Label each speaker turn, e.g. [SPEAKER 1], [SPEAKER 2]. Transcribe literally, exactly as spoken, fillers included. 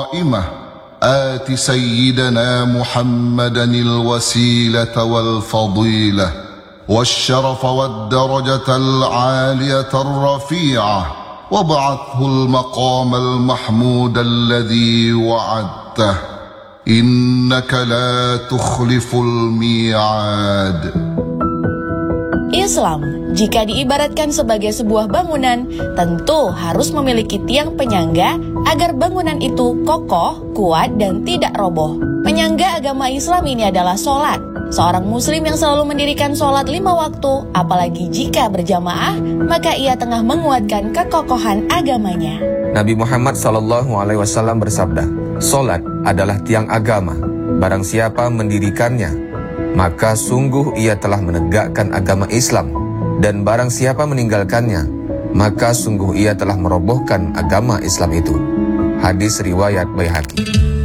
[SPEAKER 1] قائمة آت سيدنا محمدا الوسيلة والفضيلة والشرف والدرجة العالية الرفيعة وابعثه المقام المحمود الذي وعدته إنك لا تخلف الميعاد.
[SPEAKER 2] Islam, jika diibaratkan sebagai sebuah bangunan, tentu harus memiliki tiang penyangga agar bangunan itu kokoh, kuat, dan tidak roboh. Penyangga agama Islam ini adalah sholat. Seorang muslim yang selalu mendirikan sholat lima waktu, apalagi jika berjamaah, maka ia tengah menguatkan kekokohan agamanya.
[SPEAKER 3] Nabi Muhammad shallallahu alaihi wasallam bersabda, "Sholat adalah tiang agama. Barang siapa mendirikannya, maka sungguh ia telah menegakkan agama Islam, dan barang siapa meninggalkannya, maka sungguh ia telah merobohkan agama Islam itu." Hadis riwayat Baihaqi.